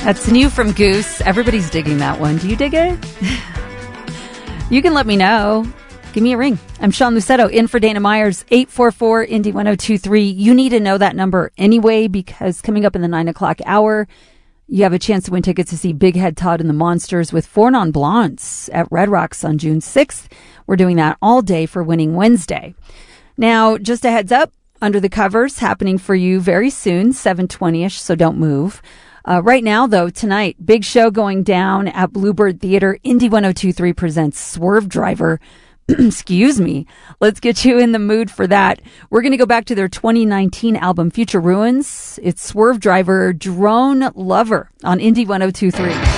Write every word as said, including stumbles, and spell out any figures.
That's new from Goose. Everybody's digging that one. Do you dig it? You can let me know. Give me a ring. I'm Sean Lucetto, in for Dana Myers, eight four four, Indy one oh two three. You need to know that number anyway, because coming up in the nine o'clock hour, you have a chance to win tickets to see Big Head Todd and the Monsters with Four Non Blondes at Red Rocks on June sixth. We're doing that all day for Winning Wednesday. Now, just a heads up, Under the Covers happening for you very soon, seven twenty-ish, so don't move. Uh, right now, though, tonight, big show going down at Bluebird Theater. Indy one oh two three presents Swerve Driver. Excuse me. Let's get you in the mood for that. We're going to go back to their twenty nineteen album, Future Ruins. It's Swerve Driver, Drone Lover on Indy one oh two three.